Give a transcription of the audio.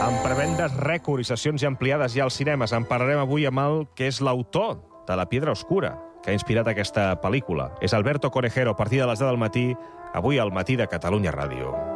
Amb prebendes rècord i sessions ja ampliades ja als cinemes, en parlarem avui amb el que és l'autor de La Piedra Oscura, que ha inspirat aquesta pel·lícula. És Alberto Conejero, a partir de les 10 del matí, avui al Matí de Catalunya Ràdio.